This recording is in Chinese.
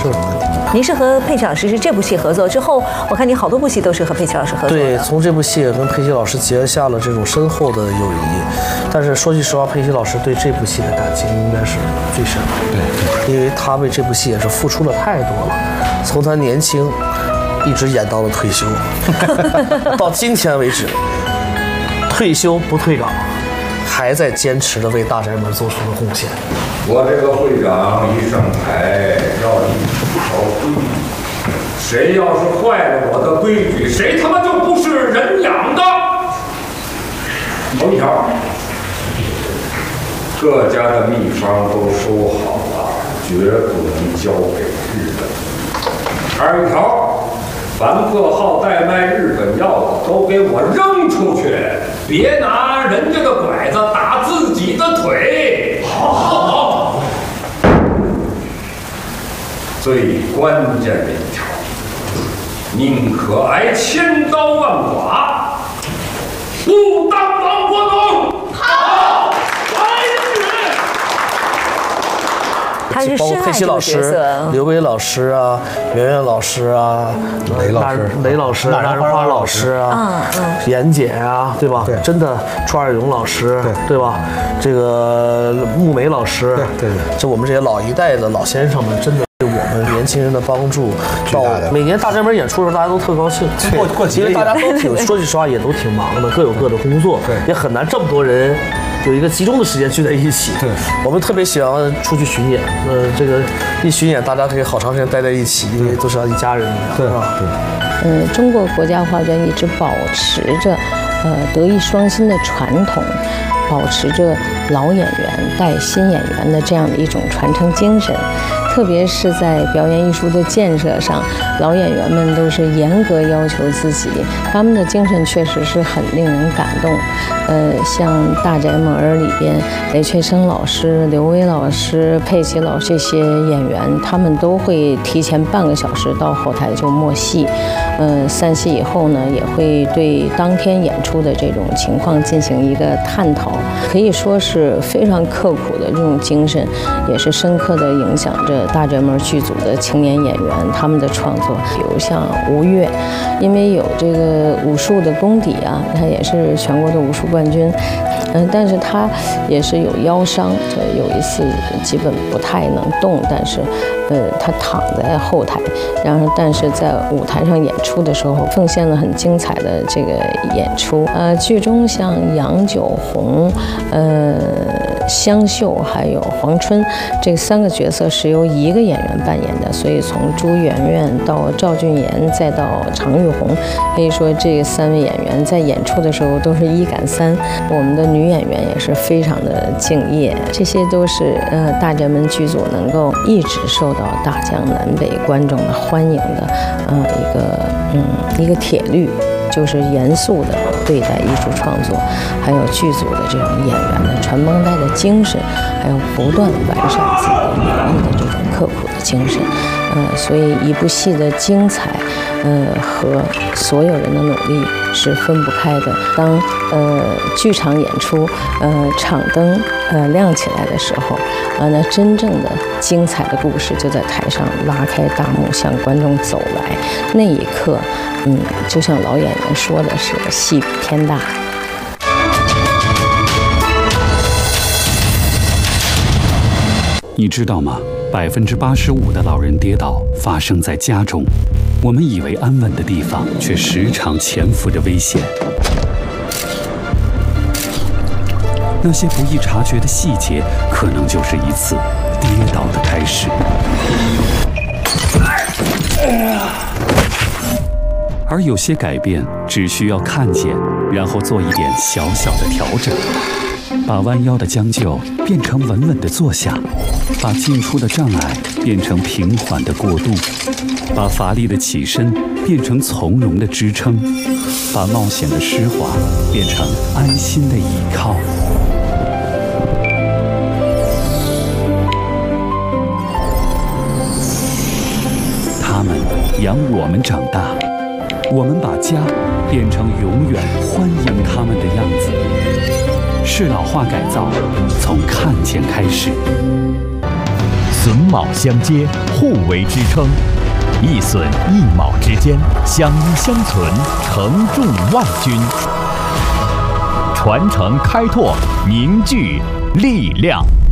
是。 您是和佩奇老师是这部戏合作之后，我看你好多部戏都是和佩奇老师合作的。 对，从这部戏也跟佩奇老师结下了这种深厚的友谊。但是说句实话，佩奇老师对这部戏的感情应该是最深的。对，因为他为这部戏也是付出了太多了，从他年轻一直演到了退休，到今天为止，退休不退岗，还在坚持的为大宅门做出了贡献。 我这个会长一上台要一条规矩，谁要是坏了我的规矩，谁他妈就不是人养的。头一条，各家的秘方都收好了，绝不能交给日本。二一条，凡客号代卖日本药的都给我扔出去，别拿人家的拐子打自己的腿。好。最关键的一条，宁可挨千刀万剐，不当亡国奴。好， 他是包括佩奇老师、刘维老师啊、圆圆老师啊、雷老师、大人花老师啊、严姐啊，对吧？对，真的，朱二勇老师，对吧？这个穆梅老师，对，就我们这些老一代的老先生们，真的。对我们年轻人的帮助，到每年大宅门演出的时候，大家都特高兴。因为大家都挺，说句实话，也都挺忙的，各有各的工作，也很难这么多人有一个集中的时间聚在一起。对，我们特别喜欢出去巡演，这个一巡演，大家可以好长时间待在一起，因为都是一家人一样。 对。中国国家话剧一直保持着德艺双馨的传统，保持着老演员带新演员的这样的一种传承精神。特别是在表演艺术的建设上，老演员们都是严格要求自己，他们的精神确实是很令人感动。像《大宅门》里边，雷翠生老师、刘维老师、佩奇老师这些演员，他们都会提前半个小时到后台就默戏。散戏以后呢，也会对当天演出的这种情况进行一个探讨，可以说是非常刻苦的这种精神，也是深刻的影响着大宅门剧组的青年演员他们的创作。比如像吴越，因为有这个武术的功底啊，他也是全国的武术冠军。但是他也是有腰伤，有一次基本不太能动，但是他躺在后台，然后但是在舞台上演出的时候奉献了很精彩的这个演出。剧中像杨九红、香秀还有黄春这3个角色是由一个演员扮演的，所以从朱媛媛到赵俊妍再到常玉红，可以说这3位演员在演出的时候都是1赶3。我们的女演员也是非常的敬业，这些都是大宅门剧组能够一直受到大江南北观众的欢迎的一个铁律，就是严肃的对待艺术创作，还有剧组的这种演员的传帮带的精神，还有不断的完善自己的演绎的这种刻苦的精神。所以一部戏的精彩，和所有人的努力是分不开的。当剧场演出，场灯亮起来的时候，那真正的精彩的故事就在台上拉开大幕向观众走来。那一刻，就像老演员说的是戏比天大。 你知道吗？85%的老人跌倒发生在家中，我们以为安稳的地方，却时常潜伏着危险。那些不易察觉的细节，可能就是一次跌倒的开始。而有些改变，只需要看见，然后做一点小小的调整。把弯腰的将就变成稳稳的坐下，把进出的障碍变成平缓的过渡，把乏力的起身变成从容的支撑，把冒险的湿滑变成安心的倚靠。他们养我们长大，我们把家变成永远欢迎他们的样子。是老化改造，从看见开始。 榫卯相接，互为支撑，一榫一卯之间相依相存，承重万钧。传承开拓，凝聚力量。